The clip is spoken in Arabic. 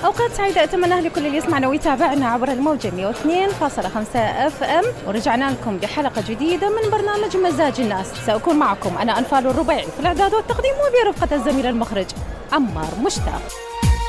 أوقات سعيدة أتمنى لكل اللي يسمعنا ويتابعنا عبر الموجة 102.5 FM. ورجعنا لكم بحلقة جديدة من برنامج مزاج الناس. سأكون معكم أنا أنفال الربيعي في الإعداد والتقديم، وبرفقة الزميل المخرج عمار مشتاق.